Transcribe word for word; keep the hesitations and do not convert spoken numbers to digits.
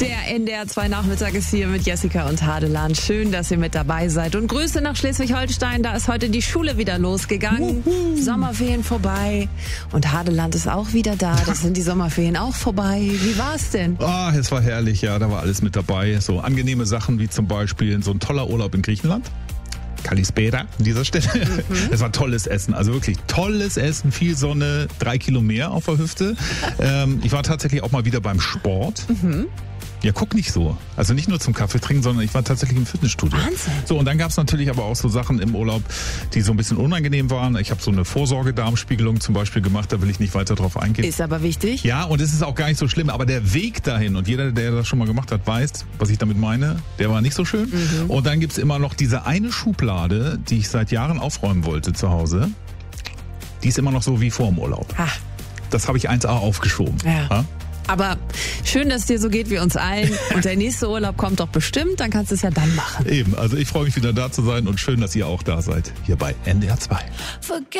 Der N D R zwei Nachmittag ist hier mit Jessica und Hadeland. Schön, dass ihr mit dabei seid. Und Grüße nach Schleswig-Holstein. Da ist heute die Schule wieder losgegangen. Wuhu. Sommerferien vorbei. Und Hadeland ist auch wieder da. Das sind die Sommerferien auch vorbei. Wie war's denn? Ah, es war herrlich. Ja, da war alles mit dabei. So angenehme Sachen wie zum Beispiel so ein toller Urlaub in Griechenland. Kalispera an dieser Stelle. Mhm. Es war tolles Essen, also wirklich tolles Essen, viel Sonne, drei Kilo mehr auf der Hüfte. ähm, ich war tatsächlich auch mal wieder beim Sport. Mhm. Ja, guck nicht so. Also nicht nur zum Kaffee trinken, sondern ich war tatsächlich im Fitnessstudio. Wahnsinn. So, und dann gab es natürlich aber auch so Sachen im Urlaub, die so ein bisschen unangenehm waren. Ich habe so eine Vorsorgedarmspiegelung zum Beispiel gemacht, da will ich nicht weiter drauf eingehen. Ist aber wichtig. Ja, und es ist auch gar nicht so schlimm, aber der Weg dahin, und jeder, der das schon mal gemacht hat, weiß, was ich damit meine, der war nicht so schön. Mhm. Und dann gibt's immer noch diese eine Schublade, die ich seit Jahren aufräumen wollte zu Hause. Die ist immer noch so wie vor dem Urlaub. Ha. Das habe ich eins A aufgeschoben. Ja. Ja? Aber schön, dass es dir so geht wie uns allen. Und der nächste Urlaub kommt doch bestimmt, dann kannst du es ja dann machen. Eben, also ich freue mich wieder da zu sein und schön, dass ihr auch da seid. Hier bei N D R zwei.